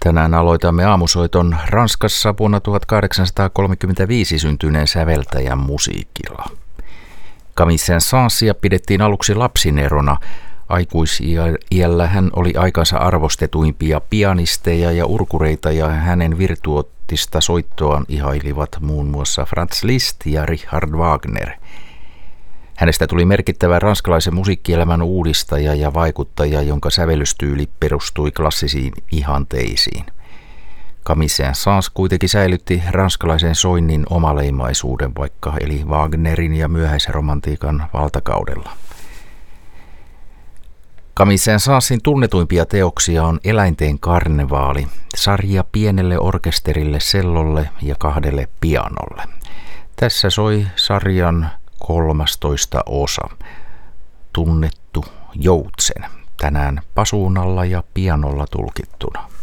Tänään aloitamme aamusoiton Ranskassa vuonna 1835 syntyneen säveltäjän musiikilla. Camille Saint-Saënsia pidettiin aluksi lapsinerona. Aikuisiällä hän oli aikansa arvostetuimpia pianisteja ja urkureita, ja hänen virtuoottista soittoaan ihailivat muun muassa Franz Liszt ja Richard Wagner. Hänestä tuli merkittävä ranskalaisen musiikkielämän uudistaja ja vaikuttaja, jonka sävellystyyli perustui klassisiin ihanteisiin. Camille Saint-Saëns kuitenkin säilytti ranskalaisen soinnin omaleimaisuuden, vaikka eli Wagnerin ja myöhäisromantiikan valtakaudella. Camille Saint-Saënsin tunnetuimpia teoksia on Eläinten karnevaali, sarja pienelle orkesterille, cellolle ja 2 pianolle. Tässä soi sarjan 13. osa, tunnettu Joutsen, tänään pasuunalla ja pianolla tulkittuna.